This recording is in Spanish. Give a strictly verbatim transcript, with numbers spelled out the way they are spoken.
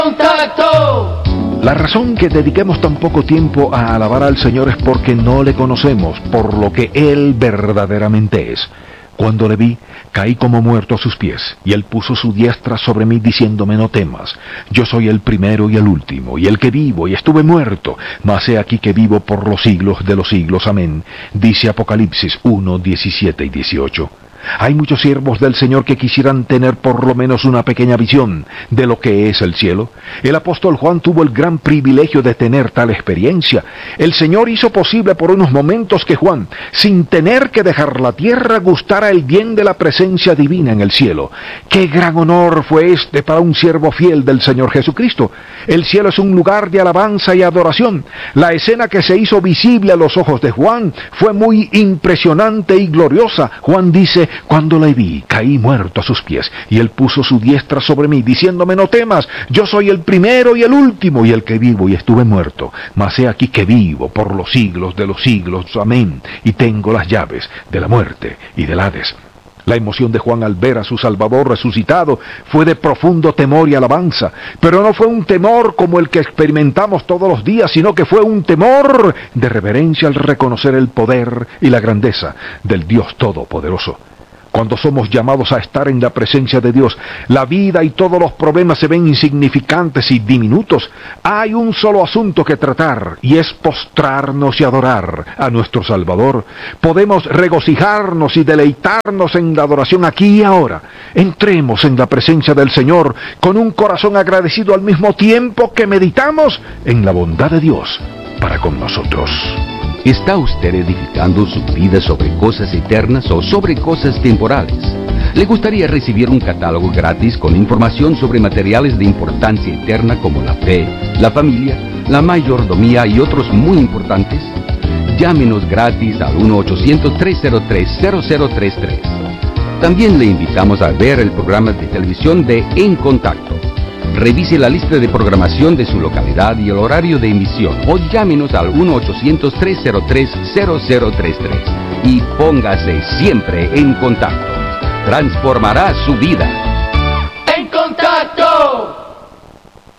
Contacto. La razón que dediquemos tan poco tiempo a alabar al Señor es porque no le conocemos por lo que Él verdaderamente es. Cuando le vi, caí como muerto a sus pies, y Él puso su diestra sobre mí diciéndome: no temas, yo soy el primero y el último, y el que vivo, y estuve muerto, mas he aquí que vivo por los siglos de los siglos. Amén. Dice Apocalipsis uno, diecisiete y dieciocho. Hay muchos siervos del Señor que quisieran tener por lo menos una pequeña visión de lo que es el cielo. El apóstol Juan tuvo el gran privilegio de tener tal experiencia. El Señor hizo posible por unos momentos que Juan, sin tener que dejar la tierra, gustara el bien de la presencia divina en el cielo. ¡Qué gran honor fue este para un siervo fiel del Señor Jesucristo! El cielo es un lugar de alabanza y adoración. La escena que se hizo visible a los ojos de Juan fue muy impresionante y gloriosa. Juan dice: cuando le vi, caí muerto a sus pies, y Él puso su diestra sobre mí, diciéndome: no temas, yo soy el primero y el último, y el que vivo, y estuve muerto, mas he aquí que vivo por los siglos de los siglos. Amén. Y tengo las llaves de la muerte y del Hades. La emoción de Juan al ver a su Salvador resucitado fue de profundo temor y alabanza, pero no fue un temor como el que experimentamos todos los días, sino que fue un temor de reverencia al reconocer el poder y la grandeza del Dios Todopoderoso. Cuando somos llamados a estar en la presencia de Dios, la vida y todos los problemas se ven insignificantes y diminutos. Hay un solo asunto que tratar, y es postrarnos y adorar a nuestro Salvador. Podemos regocijarnos y deleitarnos en la adoración aquí y ahora. Entremos en la presencia del Señor con un corazón agradecido al mismo tiempo que meditamos en la bondad de Dios para con nosotros. ¿Está usted edificando su vida sobre cosas eternas o sobre cosas temporales? ¿Le gustaría recibir un catálogo gratis con información sobre materiales de importancia eterna como la fe, la familia, la mayordomía y otros muy importantes? Llámenos gratis al uno ochocientos, tres cero tres, cero cero tres tres. También le invitamos a ver el programa de televisión de En Contacto. Revise la lista de programación de su localidad y el horario de emisión, o llámenos al uno ochocientos, tres cero tres, cero cero tres tres y póngase siempre en contacto. Transformará su vida.